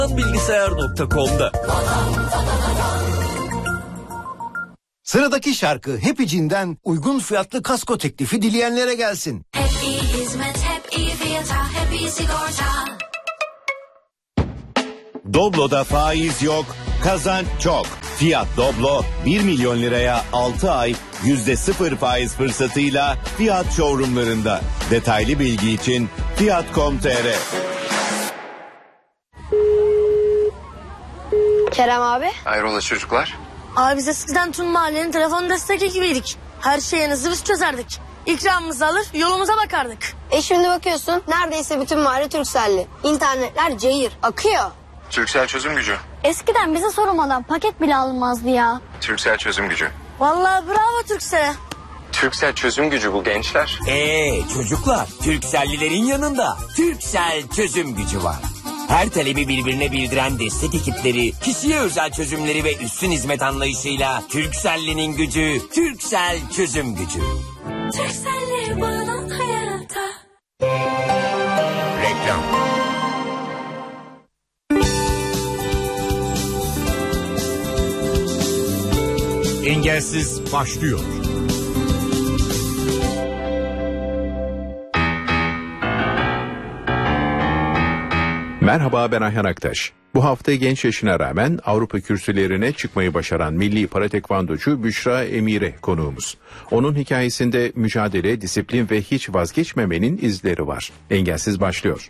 Bilgisayar.com'da. Sıradaki şarkı Happy Jean'den uygun fiyatlı kasko teklifi dileyenlere gelsin. Happy hizmet, hep iyi fiyata, hep iyi sigorta. Doblo'da faiz yok, kazanç çok. Fiyat Doblo 1 milyon liraya 6 ay %0 faiz fırsatıyla Fiyat showroomlarında. Detaylı bilgi için fiyat.com.tr. Kerem abi. Hayrola çocuklar? Abi biz eskiden tüm mahallenin telefon destek ekibiydik. Her şeyinizi biz çözerdik. İkramımızı alır yolumuza bakardık. Şimdi bakıyorsun neredeyse bütün mahalle Turkcell'li. İnternetler cayır akıyor. Turkcell çözüm gücü. Eskiden bize sormadan paket bile alınmazdı ya. Turkcell çözüm gücü. Vallahi bravo Turkcell'e. Turkcell çözüm gücü bu gençler. Çocuklar, Turkcell'lilerin yanında Turkcell çözüm gücü var. Her talebi birbirine bildiren destek ekipleri, kişiye özel çözümleri ve üstün hizmet anlayışıyla Turkcell'linin gücü, Turkcell çözüm gücü. Turkcell'le bağlan hayata. Reklam. Engelsiz başlıyor. Merhaba, ben Ayhan Aktaş. Bu hafta genç yaşına rağmen Avrupa kürsülerine çıkmayı başaran milli para tekvandocu Büşra Emire konuğumuz. Onun hikayesinde mücadele, disiplin ve hiç vazgeçmemenin izleri var. Engelsiz başlıyor.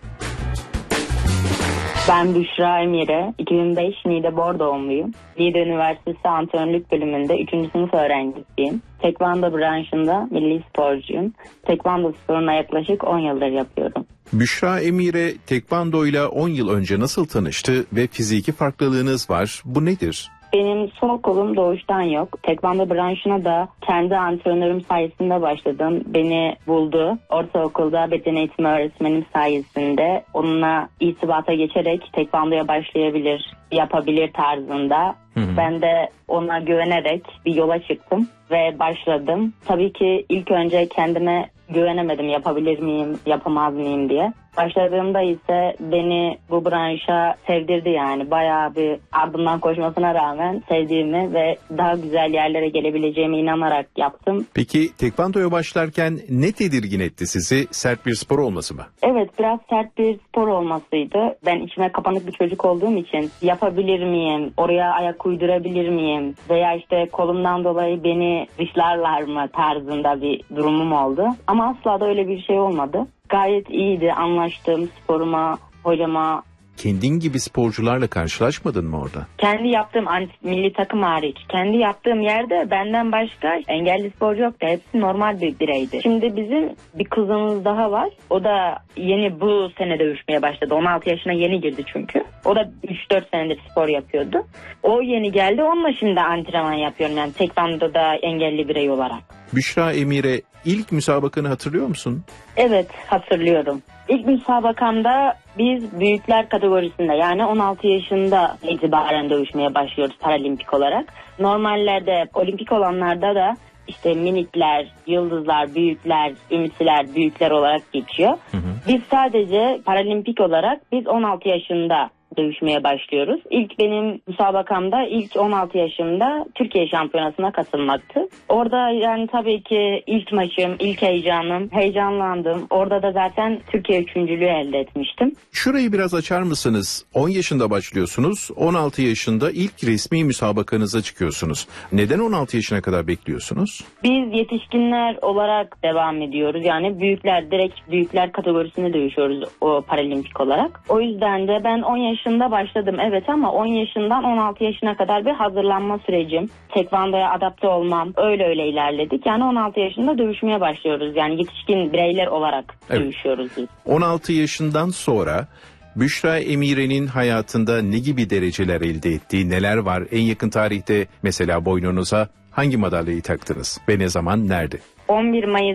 Ben Büşra Emire, 2005 Niğde Bor doğumluyum. Niğde Üniversitesi Antrenörlük bölümünde 3. sınıf öğrencisiyim. Tekvando branşında milli sporcuyum. Tekvando sporuna yaklaşık 10 yıldır yapıyorum. Büşra Emire tekvando ile 10 yıl önce nasıl tanıştı ve fiziki farklılığınız var? Bu nedir? Benim sol kolum doğuştan yok. Tekvando branşına da kendi antrenörüm sayesinde başladım. Beni buldu. Ortaokulda beden eğitimi öğretmenim sayesinde onunla irtibata geçerek tekvandoya başlayabilir, yapabilir tarzında. Ben de ona güvenerek bir yola çıktım ve başladım. Tabii ki ilk önce kendime güvenemedim, yapabilir miyim, yapamaz mıyım diye. Başladığımda ise beni bu branşa sevdirdi yani. Bayağı bir ardından koşmasına rağmen sevdiğimi ve daha güzel yerlere gelebileceğime inanarak yaptım. Peki tekvandoya başlarken ne tedirgin etti sizi? Sert bir spor olması mı? Evet, biraz sert bir spor olmasıydı. Ben içime kapanık bir çocuk olduğum için yapabilir miyim, oraya ayak uydurabilir miyim veya işte kolumdan dolayı beni dışlarlar mı tarzında bir durumum oldu. Ama asla da öyle bir şey olmadı. Gayet iyiydi, anlaştım sporuma, hocama. Kendin gibi sporcularla karşılaşmadın mı orada? Kendi yaptığım milli takım hariç. Kendi yaptığım yerde benden başka engelli sporcu yoktu. Hepsi normal bir bireydi. Şimdi bizim bir kızımız daha var. O da yeni bu sene dövüşmeye başladı. 16 yaşına yeni girdi çünkü. O da 3-4 senedir spor yapıyordu. O yeni geldi. Onunla şimdi antrenman yapıyorum. Yani tekvandoda engelli birey olarak. Büşra Emire, ilk müsabakanı hatırlıyor musun? Evet, hatırlıyorum. İlk müsabakamda biz büyükler kategorisinde yani 16 yaşında itibaren dövüşmeye başlıyoruz paralimpik olarak. Normallerde olimpik olanlarda da işte minikler, yıldızlar, büyükler, ümisiler, büyükler olarak geçiyor. Biz sadece paralimpik olarak biz 16 yaşında dövüşmeye başlıyoruz. İlk benim müsabakamda ilk 16 yaşımda Türkiye şampiyonasına katılmaktı. Orada yani tabii ki ilk maçım, ilk heyecanım, heyecanlandım. Orada da zaten Türkiye üçüncülüğü elde etmiştim. Şurayı biraz açar mısınız? 10 yaşında başlıyorsunuz, 16 yaşında ilk resmi müsabakanıza çıkıyorsunuz. Neden 16 yaşına kadar bekliyorsunuz? Biz yetişkinler olarak devam ediyoruz. Yani büyükler, direkt büyükler kategorisinde dövüşüyoruz o paralimpik olarak. O yüzden de ben 10 yaşında başladım evet ama 10 yaşından 16 yaşına kadar bir hazırlanma sürecim. Tekvandoya adapte olmam öyle ilerledik. Yani 16 yaşında dövüşmeye başlıyoruz. Yani yetişkin bireyler olarak dövüşüyoruz biz. 16 yaşından sonra Büşra Emire'nin hayatında ne gibi dereceler elde ettiği, neler var? En yakın tarihte mesela boynunuza hangi madalyayı taktınız ve ne zaman, nerede? 11 Mayıs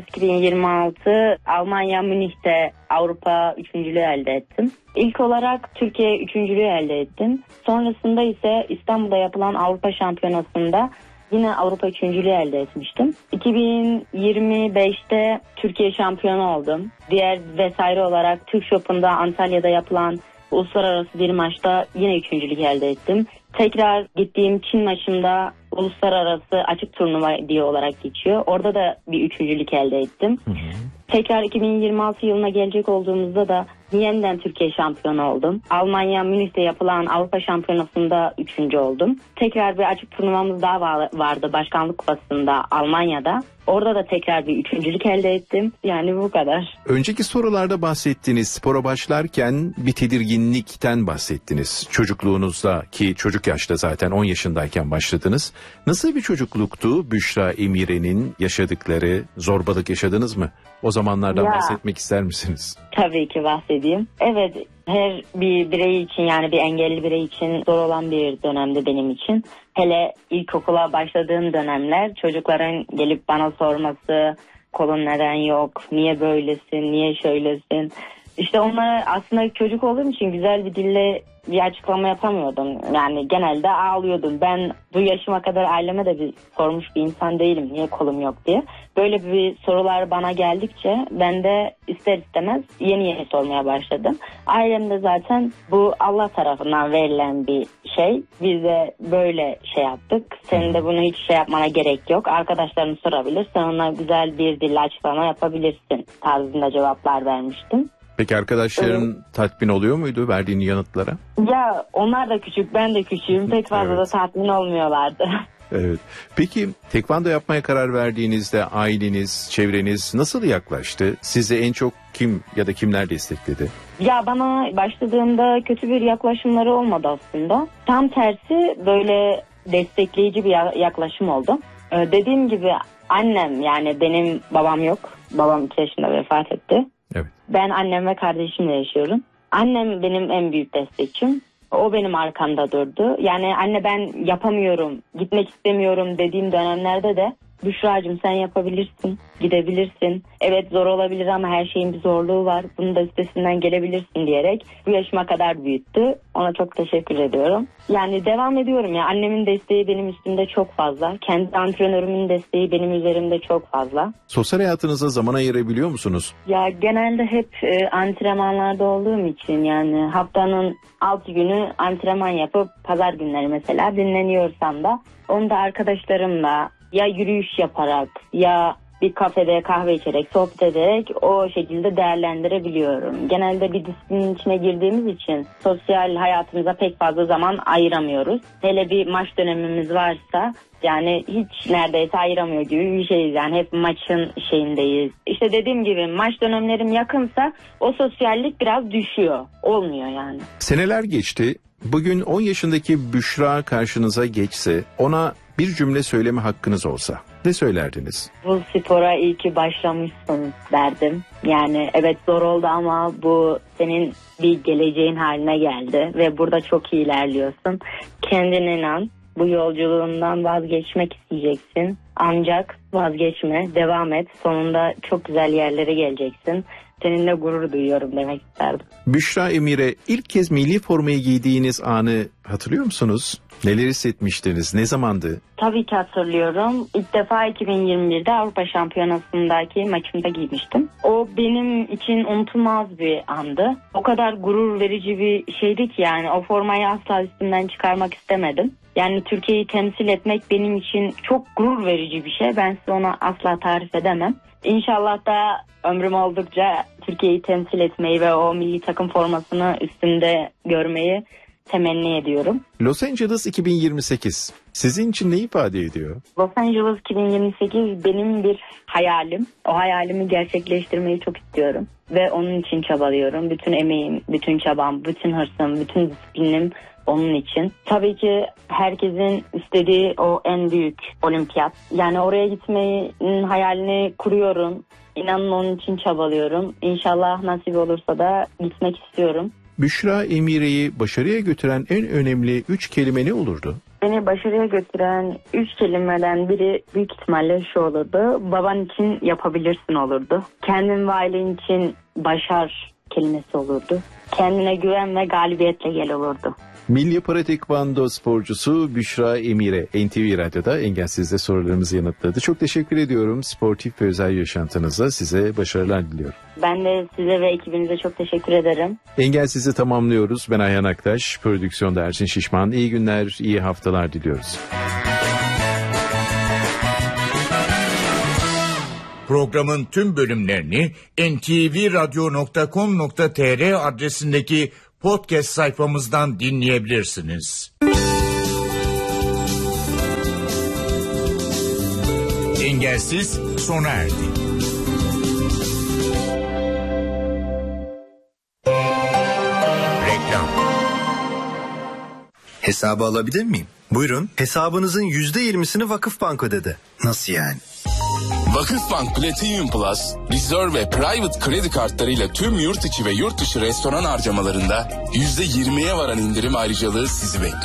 2026 Almanya Münih'te Avrupa üçüncülüğü elde ettim. İlk olarak Türkiye üçüncülüğü elde ettim. Sonrasında ise İstanbul'da yapılan Avrupa Şampiyonası'nda yine Avrupa üçüncülüğü elde etmiştim. 2025'te Türkiye şampiyonu oldum. Diğer vesaire olarak Türk Shop'unda Antalya'da yapılan Uluslararası bir maçta yine üçüncülük elde ettim. Tekrar gittiğim Çin maçında uluslararası açık turnuva diye olarak geçiyor. Orada da bir üçüncülük elde ettim. Tekrar 2026 yılına gelecek olduğumuzda da yeniden Türkiye şampiyonu oldum. Almanya Münih'te yapılan Avrupa Şampiyonası'nda 3. oldum. Tekrar bir açık turnuvamız daha vardı Başkanlık Kupası'nda Almanya'da. Orada da tekrar bir üçüncülük elde ettim. Yani bu kadar. Önceki sorularda bahsettiniz. Spora başlarken bir tedirginlikten bahsettiniz. Çocukluğunuzda, ki çocuk yaşta zaten 10 yaşındayken başladınız. Nasıl bir çocukluktu Büşra Emire'nin yaşadıkları? Zorbalık yaşadınız mı? O zamanlardan bahsetmek ister misiniz? Tabii ki bahsedeyim. Evet, her bir birey için, yani bir engelli birey için zor olan bir dönemdi benim için. Hele ilkokula başladığım dönemler çocukların gelip bana sorması, kolun neden yok, niye böylesin, niye şöylesin. İşte onlara aslında çocuk olduğum için güzel bir dille bir açıklama yapamıyordum. Yani genelde ağlıyordum. Ben bu yaşıma kadar aileme de bir sormuş bir insan değilim. Niye kolum yok diye. Böyle bir sorular bana geldikçe ben de ister istemez yeni sormaya başladım. Ailemde zaten bu Allah tarafından verilen bir şey. Biz de böyle şey yaptık. Senin de bunu hiç şey yapmana gerek yok. Arkadaşlarını sorabilir. Sen ona güzel bir dille açıklama yapabilirsin tarzında cevaplar vermiştim. Peki arkadaşların tatmin oluyor muydu verdiğin yanıtlara? Ya onlar da küçük, ben de küçüğüm. Pek fazla da tatmin olmuyorlardı. Evet. Peki tekvando yapmaya karar verdiğinizde aileniz, çevreniz nasıl yaklaştı? Sizi en çok kim ya da kimler destekledi? Ya bana başladığımda kötü bir yaklaşımları olmadı aslında. Tam tersi böyle destekleyici bir yaklaşım oldu. Dediğim gibi annem, yani benim babam yok. Babam 2 yaşında vefat etti. Evet. Ben annem ve kardeşimle yaşıyorum. Annem benim en büyük destekçim. O benim arkamda durdu. Yani anne ben yapamıyorum, gitmek istemiyorum dediğim dönemlerde de Büşra'cığım sen yapabilirsin, gidebilirsin. Evet zor olabilir ama her şeyin bir zorluğu var. Bunun da üstesinden gelebilirsin diyerek bu yaşıma kadar büyüttü. Ona çok teşekkür ediyorum. Yani devam ediyorum ya. Annemin desteği benim üstümde çok fazla. Kendi antrenörümün desteği benim üzerimde çok fazla. Sosyal hayatınıza zaman ayırabiliyor musunuz? Ya genelde hep antrenmanlarda olduğum için yani haftanın 6 günü antrenman yapıp pazar günleri mesela dinleniyorsam da onu da arkadaşlarımla ya yürüyüş yaparak ya bir kafede kahve içerek, sohbet ederek o şekilde değerlendirebiliyorum. Genelde bir disiplinin içine girdiğimiz için sosyal hayatımıza pek fazla zaman ayıramıyoruz. Hele bir maç dönemimiz varsa yani hiç neredeyse ayıramıyor gibi bir şeyiz. Yani hep maçın şeyindeyiz. İşte dediğim gibi maç dönemlerim yakınsa o sosyallik biraz düşüyor. Olmuyor yani. Seneler geçti. Bugün 10 yaşındaki Büşra karşınıza geçse, ona bir cümle söyleme hakkınız olsa ne söylerdiniz? Bu spora iyi ki başlamışsın derdim. Yani evet zor oldu ama bu senin bir geleceğin haline geldi ve burada çok iyi ilerliyorsun. Kendine inan. Bu yolculuğundan vazgeçmek isteyeceksin. Ancak vazgeçme, devam et. Sonunda çok güzel yerlere geleceksin. Seninle gurur duyuyorum demek isterdim. Büşra Emire, ilk kez milli formayı giydiğiniz anı hatırlıyor musunuz? Neler hissetmiştiniz? Ne zamandı? Tabii ki hatırlıyorum. İlk defa 2021'de Avrupa Şampiyonası'ndaki maçımda giymiştim. O benim için unutulmaz bir andı. O kadar gurur verici bir şeydi ki yani o formayı asla üstümden çıkarmak istemedim. Yani Türkiye'yi temsil etmek benim için çok gurur verici bir şey. Ben size onu asla tarif edemem. İnşallah da ömrüm oldukça Türkiye'yi temsil etmeyi ve o milli takım formasını üstümde görmeyi temenni ediyorum. Los Angeles 2028 sizin için ne ifade ediyor? Los Angeles 2028 benim bir hayalim. O hayalimi gerçekleştirmeyi çok istiyorum. Ve onun için çabalıyorum. Bütün emeğim, bütün çabam, bütün hırsım, bütün disiplinim onun için. Tabii ki herkesin istediği o en büyük olimpiyat. Yani oraya gitmenin hayalini kuruyorum. İnanın onun için çabalıyorum. İnşallah nasip olursa da gitmek istiyorum. Büşra Emire'yi başarıya götüren en önemli 3 kelime ne olurdu? Beni başarıya götüren 3 kelimeden biri büyük ihtimalle şu olurdu. Baban için yapabilirsin olurdu. Kendin ve ailen için başar kelimesi olurdu. Kendine güven ve galibiyetle gel olurdu. Milli Para Tekvando sporcusu Büşra Emire NTV Radyo'da Engelsiz'de sorularımızı yanıtladı. Çok teşekkür ediyorum sportif ve özel yaşantınıza. Size başarılar diliyorum. Ben de size ve ekibinize çok teşekkür ederim. Engelsiz'i tamamlıyoruz. Ben Ayhan Aktaş, prodüksiyonda Ersin Şişman. İyi günler, iyi haftalar diliyoruz. Programın tüm bölümlerini ntvradio.com.tr adresindeki podcast sayfamızdan dinleyebilirsiniz. Engelsiz sona erdi. Reklam. Hesabı alabilir miyim? Buyurun. Hesabınızın %20'sini Vakıfbank ödedi. Nasıl yani? Vakıfbank Platinum Plus, Reserve ve Private kredi kartlarıyla tüm yurt içi ve yurt dışı restoran harcamalarında %20'ye varan indirim ayrıcalığı sizi bekliyor.